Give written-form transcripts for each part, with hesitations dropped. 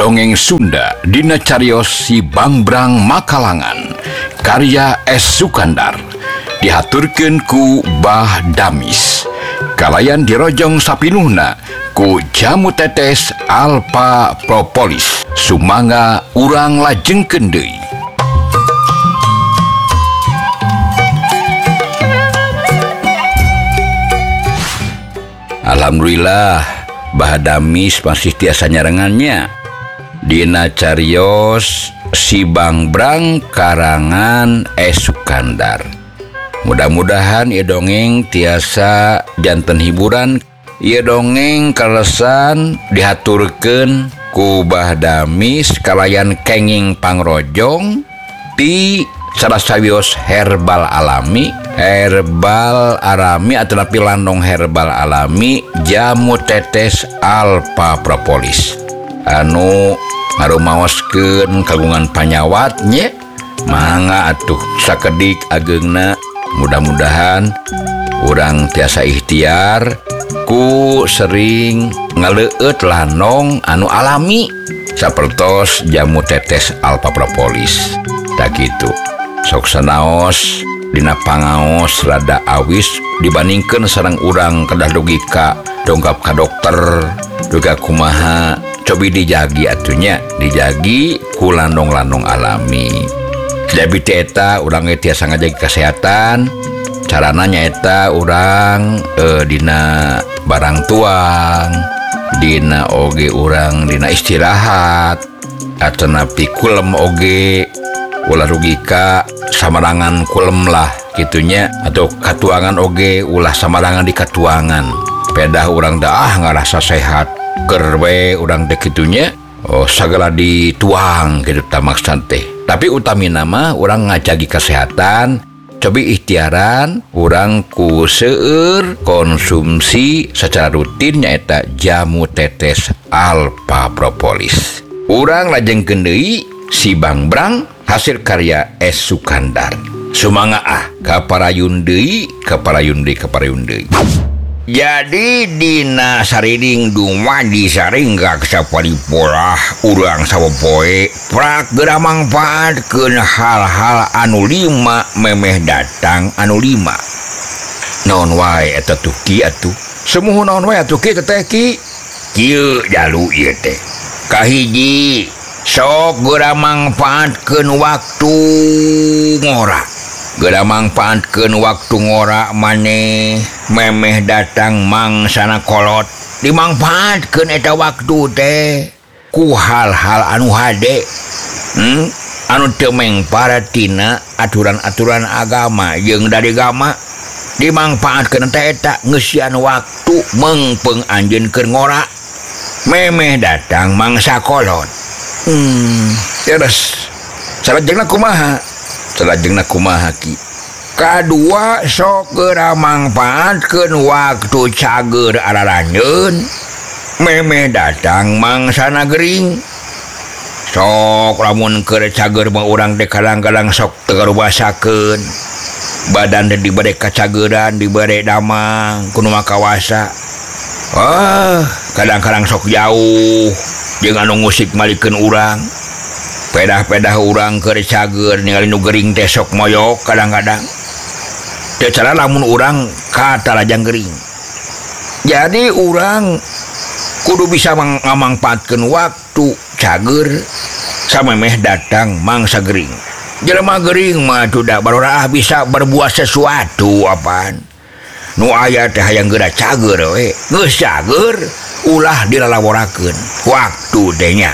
dongeng Sunda dina cariyos Si Bangbrang Makalangan karya S. Sukandar dihaturkeun ku Bah Damis kalayan dirojong sapinuhna ku Jamu Tetes Alpha Propolis sumangga urang lajengkeun deui. Alhamdulillah Bah Damis masih tiasa nyarengannya dina cariyos Si Bangbrang karangan S. Sukandar. Mudah-mudahan ieu dongeng tiasa janten hiburan. Ieu dongeng kalesan dihaturkeun ku Bah Damis kalayan kenging pangrojong ti sarasawios herbal alami atau landong herbal alami Jamu Tetes Alpha Propolis anu ngarumaoskeun kagungan panyawatnya mangga atuh sakedik ageungna. Mudah-mudahan urang tiasa ikhtiar ku sering ngaleueut landong anu alami sapertos Jamu Tetes Alpha Propolis. Tak gitu sok sanaos dina pangaos rada awis dibandingkeun sareng urang kedah dugi ka dongkap ka dokter duga kumaha cobi dijagi atunya dijagi ku landong-landong alami. Jadi eta urang tiasa ngajagi kesehatan carana nyaeta urang dina barang tuang dina oge urang dina istirahat atanapi kulem oge ulah rugi ka samarangan kulem lah gitunya atau katuangan oge ulah samarangan di katuangan pedah urang dah ngarasa sehat kerwe urang dek gitunya segala dituang gitu tamaksan teh. Tapi utami nama urang ngajagi kesehatan cobi ikhtiaran urang ku seueur konsumsi secara rutin nyaeta Jamu Tetes Alpha Propolis. Urang lajengkeun deui Si Bangbrang hasil karya S. Sukandar. Sumangga kaparayun deui. Jadi dina sariding duma disaringgak saparipolah urang sapopoe prak geura mangpaatkeun hal-hal anu lima memeh datang anu lima. Naon wae eta tuh ki atuh? Semuh naon wae atuh ki teh ki? Kieu jalu ieu teh. Kahiji sok geura mangpaatkeun waktu ngora. Geura mangpaatkeun waktu ngora maneh memeh datang mangsana kolot dimangpaatkeun eta waktu teh ku hal-hal anu hade anu teu mengpara tina aturan-aturan agama jeung dari agama dimangpaatkeun teh eta ngeusian waktu mengpeung anjeunkeun ngora memeh datang mangsa kolot. Terus salajengna kumaha ki? Kadua sok geura mangpaatkeun waktu cager araranjeun memeh datang mangsana gering. Sok lamun keur cager mah urang teh kadang-kadang sok teu ngarubasakeun badan teh dibere kacageran dibere damang kudu makawasa. Kadang-kadang sok jauh jeung anu ngusik malikeun urang. Pedah-pedah urang keur cager ningali nu gering teh sok moyok kadang-kadang. Teu cara lamun urang katalajang gering. Jadi urang kudu bisa ngamangpaatkeun waktu cager samemeh datang mangsa gering. Jelema gering mah tuda barora bisa berbuat sesuatu apaan. Nu aya teh hayang geura cager we. Geus cager ulah dilalaworakeun waktu teh nya.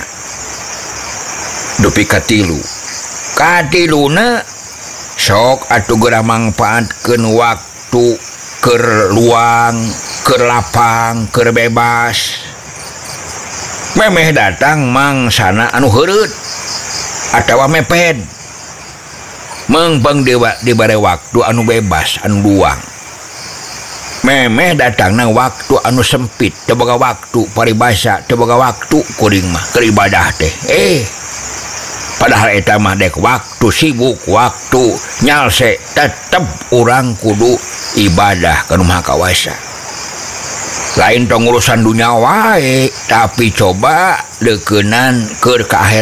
Dupi katiluna sok atuh geura mangpaatkeun waktu keur luang, keur lapang, keur bebas. Memeh datang mangsana anu heureut atawa meped. Mengpeung dibere waktu anu bebas, anu luang. Memeh datangna waktu anu sempit, teu boga waktu paribasa, teu boga waktu kuring mah keur ibadah teh. Padahal eta mah dek waktu sibuk, waktu nyalse tetep urang kudu ibadah ka Nu Maha Kawasa. lain tong urusan dunia wae tapi coba dekenan ke akhirat